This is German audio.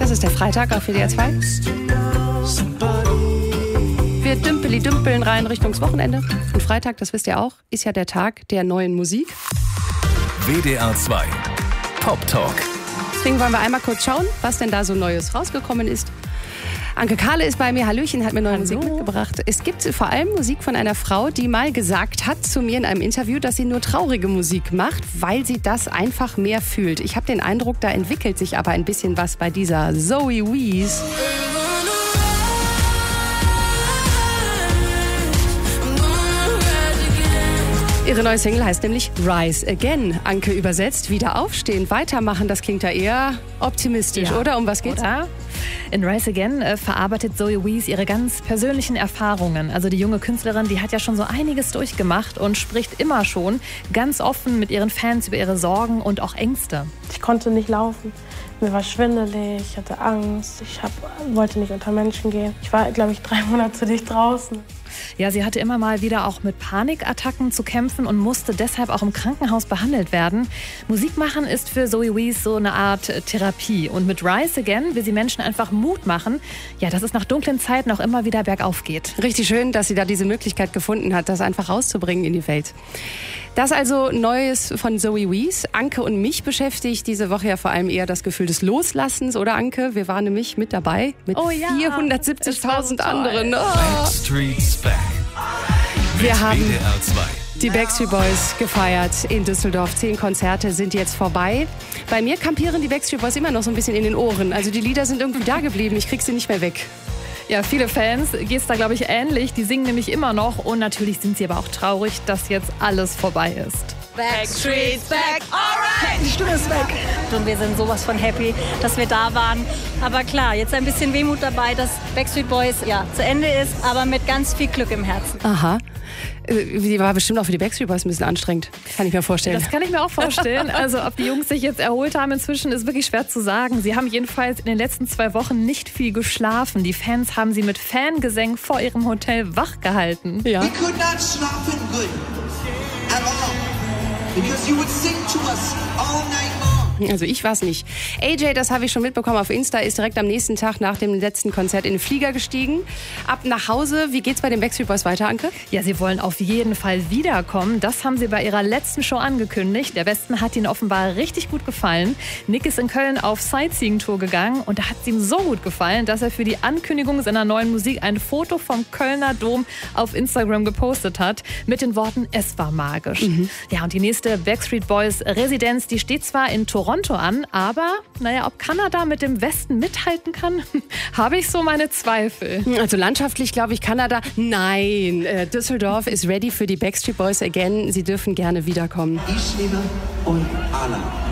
Das ist der Freitag auf WDR 2. Wir dümpeln rein Richtung Wochenende. Und Freitag, das wisst ihr auch, ist ja der Tag der neuen Musik. WDR 2 Pop Talk. Deswegen wollen wir einmal kurz schauen, was denn da so Neues rausgekommen ist. Anke Kahle ist bei mir. Hallöchen, hat mir neue Musik mitgebracht. Es gibt vor allem Musik von einer Frau, die mal gesagt hat zu mir in einem Interview, dass sie nur traurige Musik macht, weil sie das einfach mehr fühlt. Ich habe den Eindruck, da entwickelt sich aber ein bisschen was bei dieser Zoe Wees. Ihre neue Single heißt nämlich Rise Again. Anke übersetzt, wieder aufstehen, weitermachen. Das klingt ja eher optimistisch, oder? Um was geht's? Oder? In Rise Again verarbeitet Zoe Wees ihre ganz persönlichen Erfahrungen. Also die junge Künstlerin, die hat ja schon so einiges durchgemacht und spricht immer schon ganz offen mit ihren Fans über ihre Sorgen und auch Ängste. Ich konnte nicht laufen. Mir war schwindelig, ich hatte Angst, wollte nicht unter Menschen gehen. Ich war, glaube ich, 3 Monate nicht draußen. Ja, sie hatte immer mal wieder auch mit Panikattacken zu kämpfen und musste deshalb auch im Krankenhaus behandelt werden. Musik machen ist für Zoe Wees so eine Art Therapie. Und mit Rise Again will sie Menschen einfach Mut machen, ja, dass es nach dunklen Zeiten auch immer wieder bergauf geht. Richtig schön, dass sie da diese Möglichkeit gefunden hat, das einfach rauszubringen in die Welt. Das also Neues von Zoe Wees. Anke und mich beschäftigt diese Woche ja vor allem eher das Gefühl des Loslassens, oder Anke? Wir waren nämlich mit dabei, mit 470.000 anderen. Backstreet's Back. Wir haben WDR 2. die Backstreet Boys gefeiert in Düsseldorf. 10 Konzerte sind jetzt vorbei. Bei mir kampieren die Backstreet Boys immer noch so ein bisschen in den Ohren. Also die Lieder sind irgendwie da geblieben. Ich krieg sie nicht mehr weg. Ja, viele Fans geht's da, glaube ich, ähnlich. Die singen nämlich immer noch und natürlich sind sie aber auch traurig, dass jetzt alles vorbei ist. Backstreet's back, alright! Die Stimme ist weg. Und wir sind sowas von happy, dass wir da waren. Aber klar, jetzt ein bisschen Wehmut dabei, dass Backstreet Boys zu Ende ist, aber mit ganz viel Glück im Herzen. Aha. Die war bestimmt auch für die Backstreet Boys ein bisschen anstrengend. Kann ich mir vorstellen. Das kann ich mir auch vorstellen. Also ob die Jungs sich jetzt erholt haben inzwischen, ist wirklich schwer zu sagen. Sie haben jedenfalls in den letzten 2 Wochen nicht viel geschlafen. Die Fans haben sie mit Fangesängen vor ihrem Hotel wach gehalten. Ja. We could not sleep good at all because you would sing to us all night long. Also ich war's nicht. AJ, das habe ich schon mitbekommen auf Insta, ist direkt am nächsten Tag nach dem letzten Konzert in den Flieger gestiegen. Ab nach Hause. Wie geht's bei den Backstreet Boys weiter, Anke? Ja, sie wollen auf jeden Fall wiederkommen. Das haben sie bei ihrer letzten Show angekündigt. Der Westen hat ihnen offenbar richtig gut gefallen. Nick ist in Köln auf Sightseeing-Tour gegangen und da hat es ihm so gut gefallen, dass er für die Ankündigung seiner neuen Musik ein Foto vom Kölner Dom auf Instagram gepostet hat mit den Worten, es war magisch. Ja, und die nächste Backstreet Boys Residenz, die steht zwar in Toronto an, aber ob Kanada mit dem Westen mithalten kann, habe ich so meine Zweifel. Also landschaftlich glaube ich Kanada, nein. Düsseldorf ist ready für die Backstreet Boys again. Sie dürfen gerne wiederkommen. Ishlima und Anna.